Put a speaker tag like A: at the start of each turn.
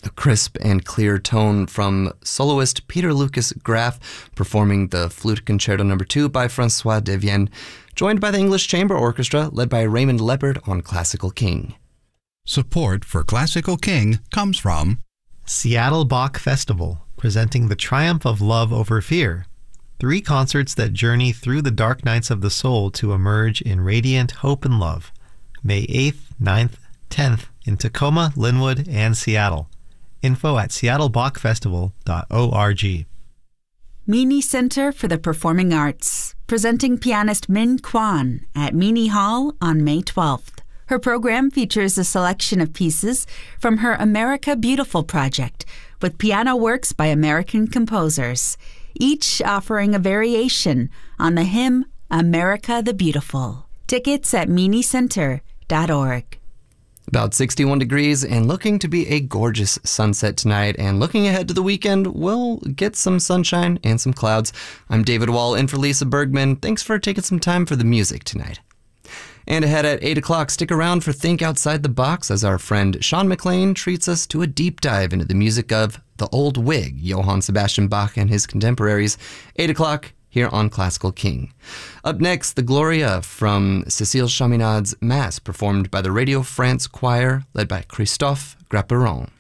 A: a crisp and clear tone from soloist Peter Lucas Graf, performing the Flute Concerto No. 2 by François Devienne, joined by the English Chamber Orchestra led by Raymond Leppard on Classical King.
B: Support for Classical King comes from
C: Seattle Bach Festival, presenting The Triumph of Love Over Fear. 3 concerts that journey through the dark nights of the soul to emerge in radiant hope and love. May 8th, 9th, 10th in Tacoma, Linwood, and Seattle. Info at seattlebachfestival.org.
D: Meany Center for the Performing Arts, presenting pianist Min Kwan at Meany Hall on May 12th. Her program features a selection of pieces from her America Beautiful project, with piano works by American composers, each offering a variation on the hymn America the Beautiful. Tickets at meanycenter.org.
A: About 61 degrees and looking to be a gorgeous sunset tonight. And looking ahead to the weekend, we'll get some sunshine and some clouds. I'm David Wall in for Lisa Bergman. Thanks for taking some time for the music tonight. And ahead at 8 o'clock, stick around for Think Outside the Box as our friend Sean McLean treats us to a deep dive into the music of the Old Wig, Johann Sebastian Bach and his contemporaries. 8 o'clock here on Classical King. Up next, the Gloria from Cécile Chaminade's Mass, performed by the Radio France Choir, led by Christophe Grapperon.